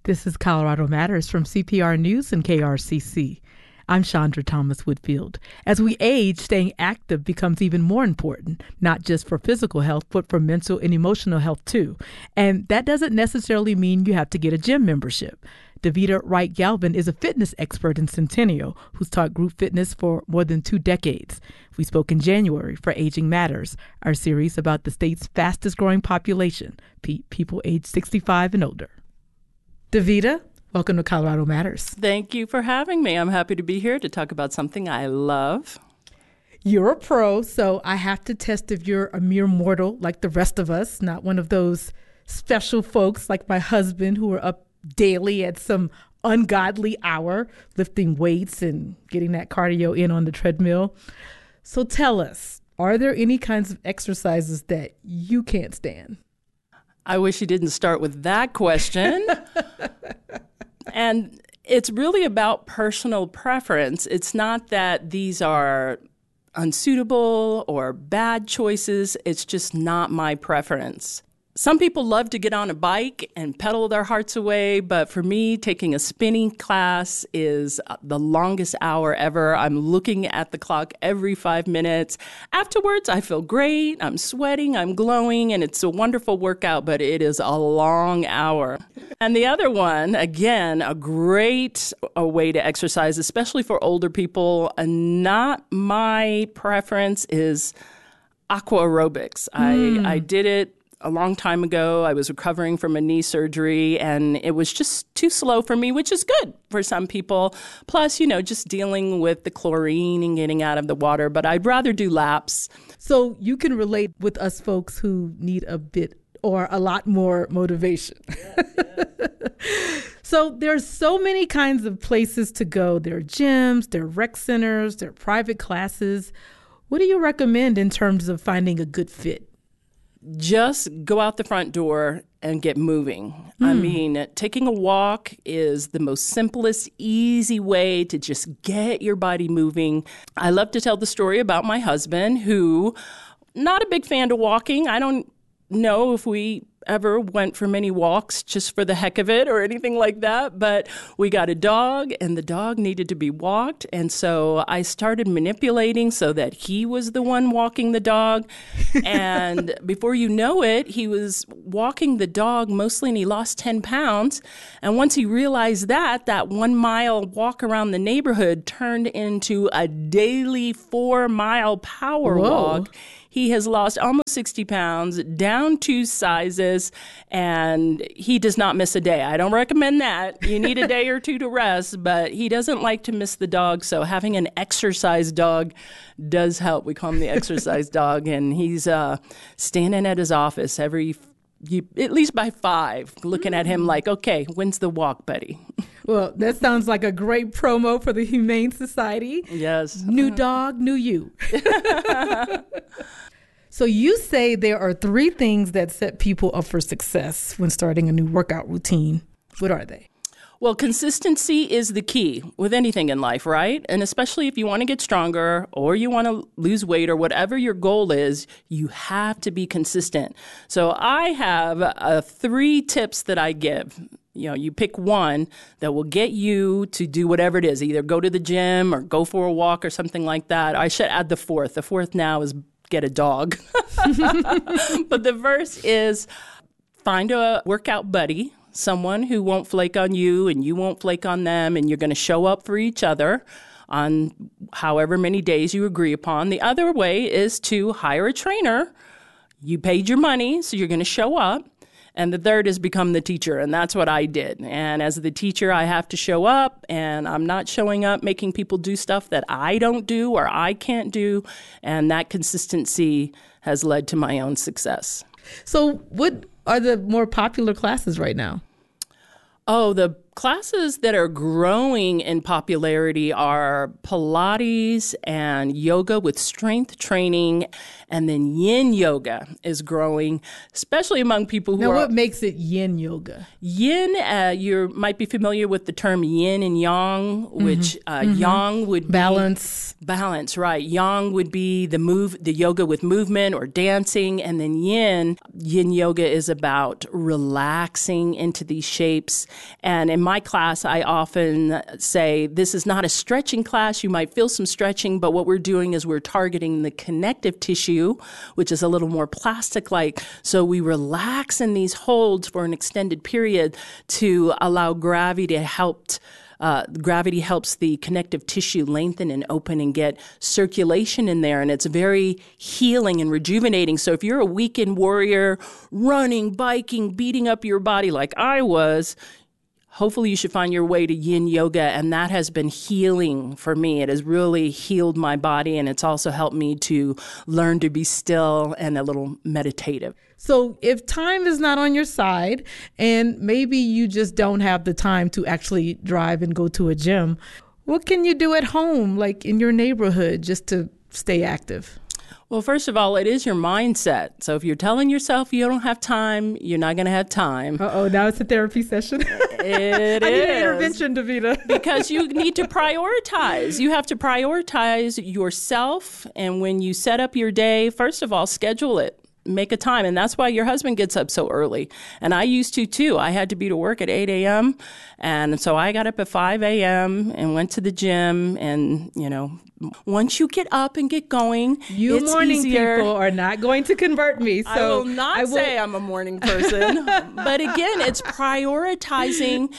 This is Colorado Matters from CPR News and KRCC. I'm Chandra Thomas Whitfield. As we age, staying active becomes even more important, not just for physical health, but for mental and emotional health too. And that doesn't necessarily mean you have to get a gym membership. Davita Wright Galvin is a fitness expert in Centennial who's taught group fitness for more than 2 decades. We spoke in January for Aging Matters, our series about the state's fastest growing population, people aged 65 and older. Davita, welcome to Colorado Matters. Thank you for having me. I'm happy to be here to talk about something I love. You're a pro, so I have to test if you're a mere mortal like the rest of us, not one of those special folks like my husband who are up daily at some ungodly hour lifting weights and getting that cardio in on the treadmill. So tell us, are there any kinds of exercises that you can't stand? I wish you didn't start with that question. And it's really about personal preference. It's not that these are unsuitable or bad choices. It's just not my preference. Some people love to get on a bike and pedal their hearts away, but for me, taking a spinning class is the longest hour ever. I'm looking at the clock every 5 minutes. Afterwards, I feel great. I'm sweating, I'm glowing, and it's a wonderful workout, but it is a long hour. And the other one, again, a great way to exercise, especially for older people, and not my preference, is aqua aerobics. I did it a long time ago. I was recovering from a knee surgery, and it was just too slow for me, which is good for some people. Plus, just dealing with the chlorine and getting out of the water. But I'd rather do laps. So you can relate with us folks who need a bit or a lot more motivation. So there's so many kinds of places to go. There are gyms, there are rec centers, there are private classes. What do you recommend in terms of finding a good fit? Just go out the front door and get moving. I mean, taking a walk is the most simplest, easy way to just get your body moving. I love to tell the story about my husband, who, not a big fan of walking. I don't know if we ever went for many walks just for the heck of it or anything like that, but we got a dog and the dog needed to be walked, and so I started manipulating so that he was the one walking the dog, and before you know it, he was walking the dog mostly, and he lost 10 pounds, and once he realized that 1 mile walk around the neighborhood turned into a daily 4-mile power walk. He has lost almost 60 pounds, down 2 sizes, and he does not miss a day. I don't recommend that. You need a day or 2 to rest, but he doesn't like to miss the dog, so having an exercise dog does help. We call him the exercise dog, and he's standing at his office at least by 5, looking at him like, okay, when's the walk, buddy? Well, that sounds like a great promo for the Humane Society. Yes. New dog, new you. So you say there are 3 things that set people up for success when starting a new workout routine. What are they? Well, consistency is the key with anything in life, right? And especially if you want to get stronger or you want to lose weight or whatever your goal is, you have to be consistent. So I have 3 tips that I give. You pick one that will get you to do whatever it is, either go to the gym or go for a walk or something like that. I should add the 4th. The 4th now is get a dog. But the first is find a workout buddy, someone who won't flake on you and you won't flake on them, and you're going to show up for each other on however many days you agree upon. The other way is to hire a trainer. You paid your money, so you're going to show up. And the third is become the teacher, and that's what I did. And as the teacher, I have to show up, and I'm not showing up making people do stuff that I don't do or I can't do, and that consistency has led to my own success. So what are the more popular classes right now? Oh, the Classes that are growing in popularity are Pilates and yoga with strength training, and then yin yoga is growing, especially among people who now, are... what makes it yin yoga? Yin, you might be familiar with the term yin and yang, which yang would be... Balance, right. Yang would be the yoga with movement or dancing, and then yin yoga is about relaxing into these shapes. And in my class, I often say this is not a stretching class. You might feel some stretching, but what we're doing is we're targeting the connective tissue, which is a little more plastic-like. So we relax in these holds for an extended period to allow gravity to help. Gravity helps the connective tissue lengthen and open and get circulation in there, and it's very healing and rejuvenating. So if you're a weekend warrior, running, biking, beating up your body like I was, hopefully you should find your way to yin yoga, and that has been healing for me. It has really healed my body, and it's also helped me to learn to be still and a little meditative. So if time is not on your side and maybe you just don't have the time to actually drive and go to a gym, what can you do at home, like in your neighborhood, just to stay active? Well, first of all, it is your mindset. So if you're telling yourself you don't have time, you're not going to have time. Uh-oh, now it's a therapy session. It I is. need an intervention, Davita. Because you need to prioritize. You have to prioritize yourself. And when you set up your day, first of all, schedule it. Make a time. And that's why your husband gets up so early. And I used to, too. I had to be to work at 8 a.m. And so I got up at 5 a.m. and went to the gym. And, once you get up and get going, you it's morning easier. People are not going to convert me. So I will not say I'm a morning person. But again, it's prioritizing.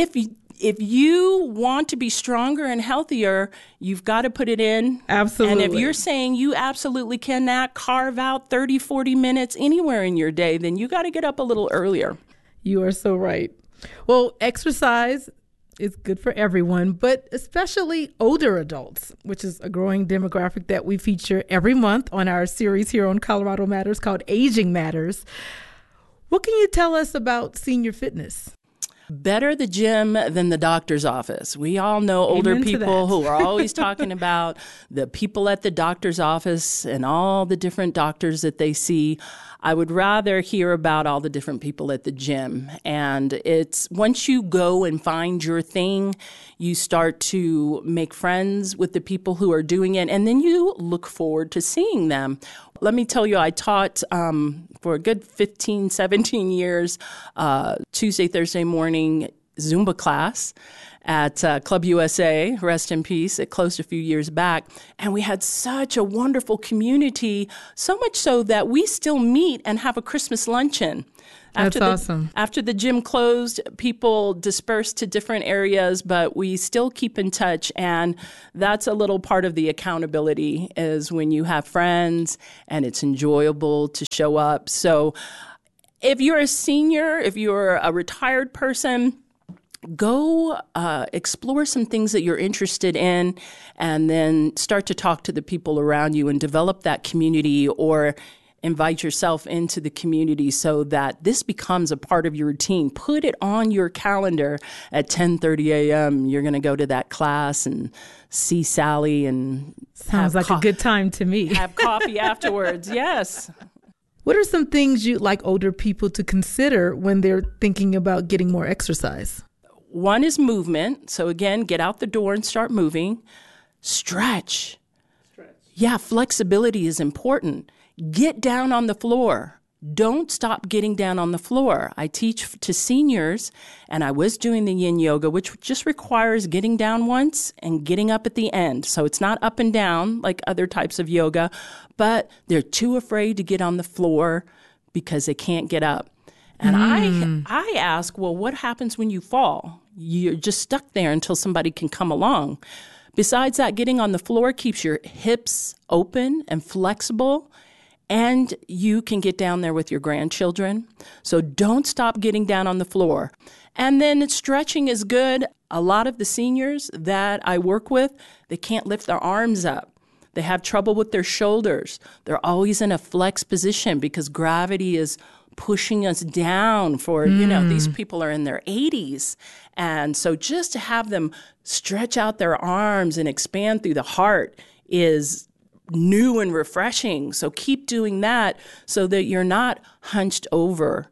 If you want to be stronger and healthier, you've got to put it in. Absolutely. And if you're saying you absolutely cannot carve out 30, 40 minutes anywhere in your day, then you got to get up a little earlier. You are so right. Well, exercise is good for everyone, but especially older adults, which is a growing demographic that we feature every month on our series here on Colorado Matters called Aging Matters. What can you tell us about senior fitness? Better the gym than the doctor's office. We all know older people who are always talking about the people at the doctor's office and all the different doctors that they see. I would rather hear about all the different people at the gym. And it's once you go and find your thing, you start to make friends with the people who are doing it, and then you look forward to seeing them. Let me tell you, I taught for a good 15, 17 years, Tuesday, Thursday morning Zumba class at Club USA, rest in peace. It closed a few years back. And we had such a wonderful community, so much so that we still meet and have a Christmas luncheon. That's awesome. After the gym closed, people dispersed to different areas, but we still keep in touch. And that's a little part of the accountability is when you have friends and it's enjoyable to show up. So if you're a senior, if you're a retired person, go explore some things that you're interested in and then start to talk to the people around you and develop that community or invite yourself into the community so that this becomes a part of your routine. Put it on your calendar at 10:30 a.m. You're going to go to that class and see Sally and sounds like a good time to me. Have coffee afterwards. Yes. What are some things you'd like older people to consider when they're thinking about getting more exercise? One is movement. So again, get out the door and start moving. Stretch. Yeah, flexibility is important. Get down on the floor. Don't stop getting down on the floor. I teach to seniors, and I was doing the yin yoga, which just requires getting down once and getting up at the end. So it's not up and down like other types of yoga, but they're too afraid to get on the floor because they can't get up. And I ask, well, what happens when you fall? You're just stuck there until somebody can come along. Besides that, getting on the floor keeps your hips open and flexible, and you can get down there with your grandchildren. So don't stop getting down on the floor. And then stretching is good. A lot of the seniors that I work with, they can't lift their arms up. They have trouble with their shoulders. They're always in a flex position because gravity is pushing us down for, these people are in their 80s. And so just to have them stretch out their arms and expand through the heart is new and refreshing. So keep doing that so that you're not hunched over.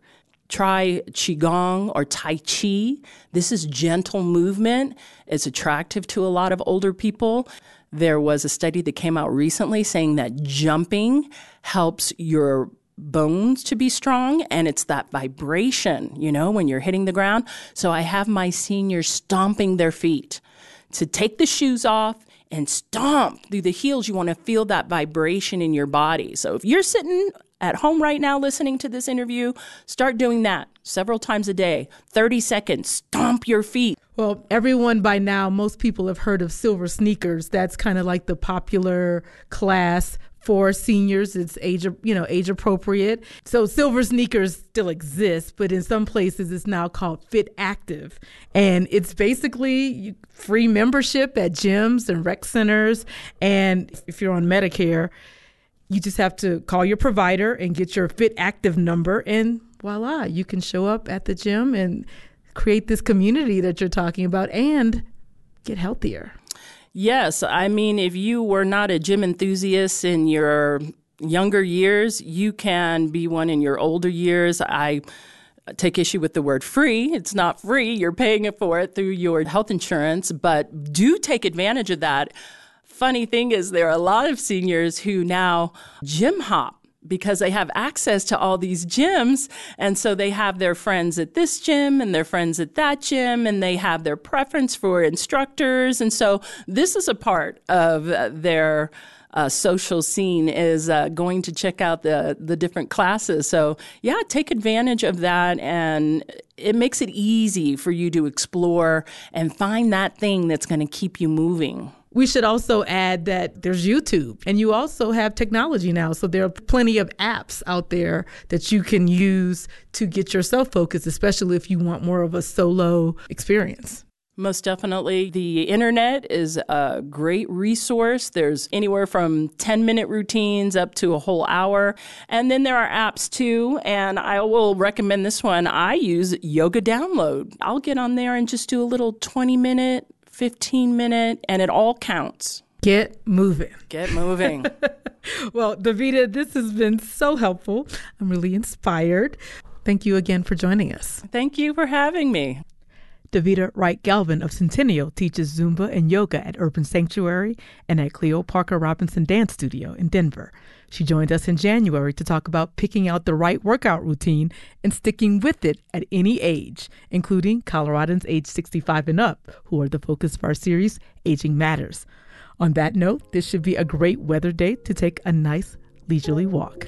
Try Qigong or Tai Chi. This is gentle movement. It's attractive to a lot of older people. There was a study that came out recently saying that jumping helps your bones to be strong, and it's that vibration, when you're hitting the ground. So I have my seniors stomping their feet to take the shoes off and stomp through the heels. You want to feel that vibration in your body. So if you're sitting at home right now listening to this interview, start doing that several times a day. 30 seconds, stomp your feet. Well, everyone by now, most people have heard of Silver Sneakers. That's kind of like the popular class for seniors. It's age appropriate. So Silver Sneakers still exists, but in some places it's now called Fit Active. And it's basically free membership at gyms and rec centers. And if you're on Medicare, you just have to call your provider and get your Fit Active number, and voila, you can show up at the gym and create this community that you're talking about and get healthier. Yes. I mean, if you were not a gym enthusiast in your younger years, you can be one in your older years. I take issue with the word free. It's not free. You're paying for it through your health insurance, but do take advantage of that. Funny thing is, there are a lot of seniors who now gym hop because they have access to all these gyms. And so they have their friends at this gym and their friends at that gym, and they have their preference for instructors. And so this is a part of their social scene, is going to check out the different classes. So yeah, take advantage of that, and it makes it easy for you to explore and find that thing that's going to keep you moving. We should also add that there's YouTube, and you also have technology now. So there are plenty of apps out there that you can use to get yourself focused, especially if you want more of a solo experience. Most definitely. The internet is a great resource. There's anywhere from 10-minute routines up to a whole hour. And then there are apps too. And I will recommend this one. I use Yoga Download. I'll get on there and just do a little 20-minute, 15-minute, and it all counts. Get moving. Get moving. Well, Davida, this has been so helpful. I'm really inspired. Thank you again for joining us. Thank you for having me. Davida Wright Galvin of Centennial teaches Zumba and yoga at Urban Sanctuary and at Cleo Parker Robinson Dance Studio in Denver. She joined us in January to talk about picking out the right workout routine and sticking with it at any age, including Coloradans age 65 and up, who are the focus of our series, Aging Matters. On that note, this should be a great weather day to take a nice leisurely walk.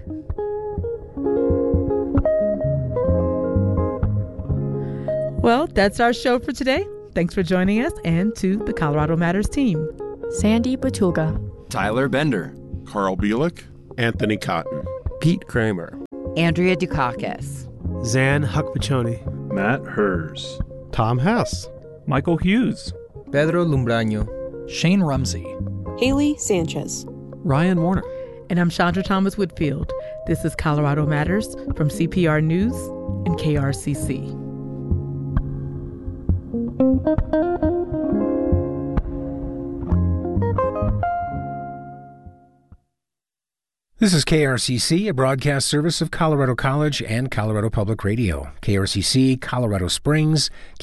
Well, that's our show for today. Thanks for joining us, and to the Colorado Matters team. Sandy Batulga, Tyler Bender, Carl Bielik, Anthony Cotton, Pete Kramer, Andrea Dukakis, Zan Huckpachoni, Matt Hers, Tom Hess, Michael Hughes, Pedro Lumbraño, Shane Rumsey, Haley Sanchez, Ryan Warner. And I'm Chandra Thomas Whitfield. This is Colorado Matters from CPR News and KRCC. This is KRCC, a broadcast service of Colorado College and Colorado Public Radio. KRCC, Colorado Springs,